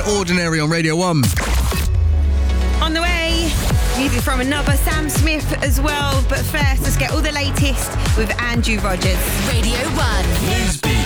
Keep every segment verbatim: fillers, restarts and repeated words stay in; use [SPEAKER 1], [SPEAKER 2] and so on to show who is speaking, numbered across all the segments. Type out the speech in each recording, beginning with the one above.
[SPEAKER 1] Ordinary on Radio one.
[SPEAKER 2] On the way, music from another Sam Smith as well. But first, let's get all the latest with Andrew Rogers.
[SPEAKER 3] Radio one.
[SPEAKER 1] Newsbeat.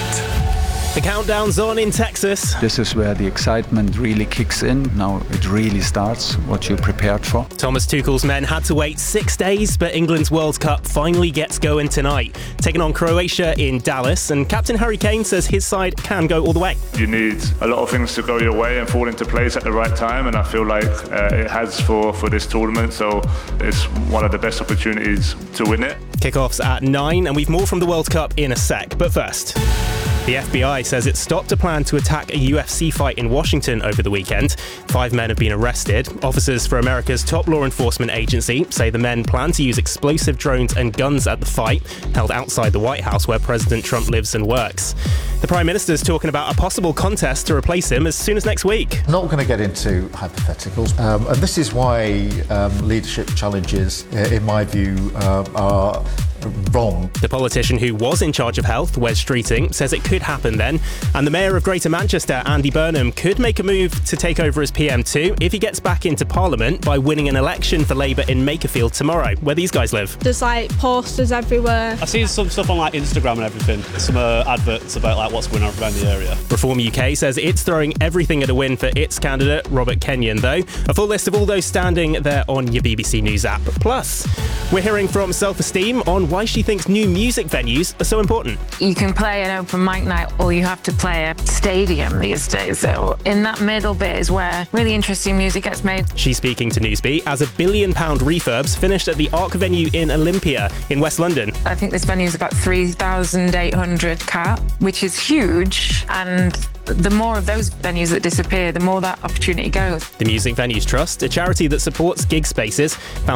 [SPEAKER 4] The countdown's on in Texas.
[SPEAKER 5] This is where the excitement really kicks in. Now it really starts, what you're prepared for.
[SPEAKER 4] Thomas Tuchel's men had to wait six days, but England's World Cup finally gets going tonight. Taking on Croatia in Dallas, and Captain Harry Kane says his side can go all the way.
[SPEAKER 6] You need a lot of things to go your way and fall into place at the right time, and I feel like uh, it has for, for this tournament, so it's one of the best opportunities to win it.
[SPEAKER 4] Kickoffs at nine, and we've more from the World Cup in a sec, but first... The F B I says it stopped a plan to attack a U F C fight in Washington over the weekend. Five men have been arrested. Officers for America's top law enforcement agency say the men plan to use explosive drones and guns at the fight, held outside the White House where President Trump lives and works. The Prime Minister's talking about a possible contest to replace him as soon as next week.
[SPEAKER 7] Not going to get into hypotheticals, um, and this is why um, leadership challenges, in my view, uh, are wrong.
[SPEAKER 4] The politician who was in charge of health, Wes Streeting, says it could happen then, and the Mayor of Greater Manchester, Andy Burnham, could make a move to take over as P M too if he gets back into Parliament by winning an election for Labour in Makerfield tomorrow, where these guys live.
[SPEAKER 8] There's like posters everywhere.
[SPEAKER 9] I've seen some stuff on like Instagram and everything, some uh, adverts about like what's going on around the area.
[SPEAKER 4] Reform U K says it's throwing everything at a win for its candidate, Robert Kenyon, though. A full list of all those standing there on your B B C News app. Plus, we're hearing from Self-Esteem on why she thinks new music venues are so important.
[SPEAKER 10] You can play an open mic night or you have to play a stadium these days. So in that middle bit is where really interesting music gets made.
[SPEAKER 4] She's speaking to Newsbeat as a billion pound refurbs finished at the Arc venue in Olympia in West London.
[SPEAKER 10] I think this venue is about three thousand eight hundred cap, which is huge. And the more of those venues that disappear, the more that opportunity goes.
[SPEAKER 4] The Music Venues Trust, a charity that supports gig spaces, found